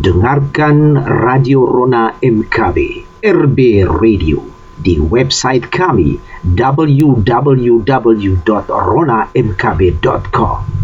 Dengarkan Radio Rona MKB, RB Radio, di website kami www.ronamkb.com.